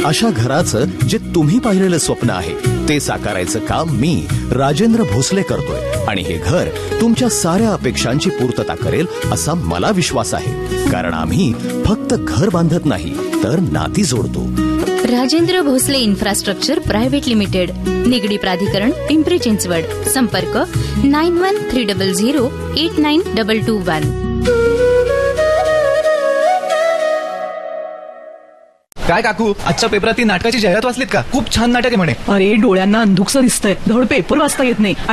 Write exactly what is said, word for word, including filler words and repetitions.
अशा घराचं जे तुम्ही पाहिलेलं स्वप्न आहे ते साकारायचं काम मी राजेंद्र भोसले करतोय आणि हे घर तुमच्या साऱ्या अपेक्षांची पूर्तता करेल असा मला विश्वास आहे. कारण आम्ही फक्त घर बांधत नाही तर नाती जोडतो. Rajendra Bhosale infrastructure private limited, Nigdi प्राधिकरण, पिंपरी चिंचवड. संपर्क nine one three double zero eight nine double two one. काय काकू, आजच्या पेपरात ती नाटकाची जाहिरात वाचलीत का? खूप छान नाटक आहे म्हणे. अरे डोळ्यांना अंधुकसं दिसतंय, धड पेपर वाचता येत नाही.